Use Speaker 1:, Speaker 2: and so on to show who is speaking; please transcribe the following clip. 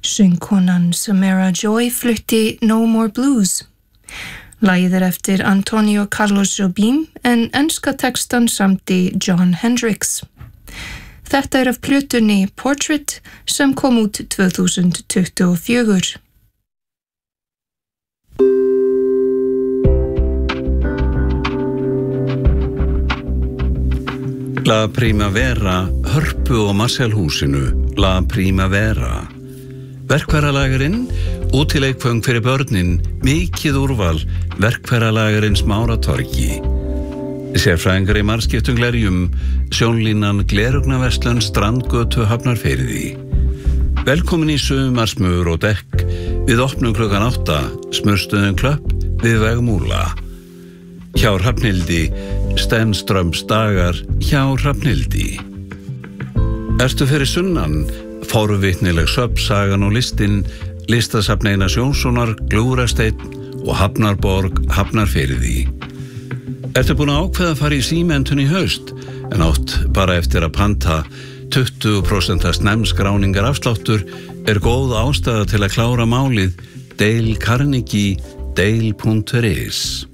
Speaker 1: Söngkonan Samara Joy flutti No More Blues. Lagið eftir Antonio Carlos Jobim en enska textan samdi John Hendricks. Þetta af plötunni Portrait sem kom út 2024.
Speaker 2: La Primavera, Hörpu og Marshallhúsinu, La Primavera. Verkfæralagerinn, útileikföng fyrir börnin, mikið úrval, verkfæralagerins Máratorgi. Sérfræðingar í margskiptum glerjum, sjónlínan Glerugnaverslun Strandgötu Hafnarfirði. Velkomin í sumarsmur og dekk, við opnum klukkan 8, smurstöðum Klöpp við veg Múla. Hjá Hrafnhildi, Stenströms dagar hjá Hrafnhildi. Ertu fyrir sunnan, forvitnileg söfnsagan og listin, listasafn Einars Jónssonar, Gljúfrasteinn og Hafnarborg, Hafnarfirði. Ertu búin að ákveða að fara í símentun í haust, en átt bara eftir að panta 20% snemskráningar afsláttur, góð ástæða til að klára málið. Dale Carnegie, dale.is